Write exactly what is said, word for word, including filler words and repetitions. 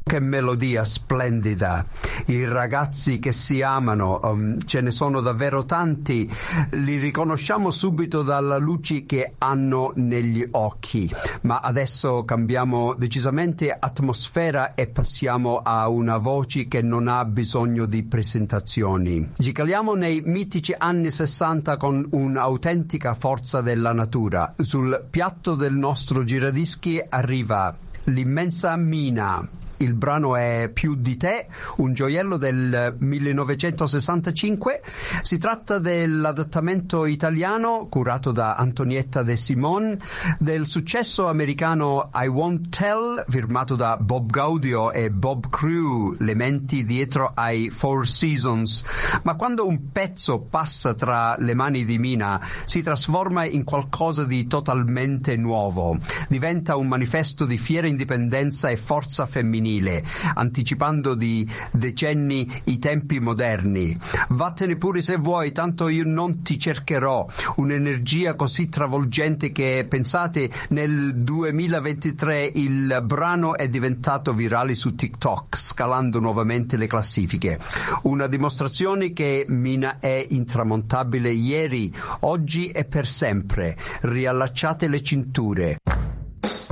Che melodia splendida, i ragazzi che si amano, um, ce ne sono davvero tanti, li riconosciamo subito dalla luce che hanno negli occhi, ma adesso cambiamo decisamente atmosfera e passiamo a una voce che non ha bisogno di presentazioni. Ci caliamo nei mitici anni sessanta con un'autentica forza della natura. Sul piatto del nostro giradischi arriva l'immensa Mina. Il brano è Più di te, un gioiello del millenovecentosessantacinque. Si tratta dell'adattamento italiano curato da Antonietta De Simon del successo americano I Won't Tell, firmato da Bob Gaudio e Bob Crew, le menti dietro ai Four Seasons. Ma quando un pezzo passa tra le mani di Mina si trasforma in qualcosa di totalmente nuovo. Diventa un manifesto di fiera indipendenza e forza femminile, anticipando di decenni i tempi moderni. Vattene pure se vuoi, tanto io non ti cercherò. Un'energia così travolgente che, pensate, nel duemilaventitré il brano è diventato virale su TikTok, scalando nuovamente le classifiche. Una dimostrazione che Mina è intramontabile ieri, oggi e per sempre. Riallacciate le cinture.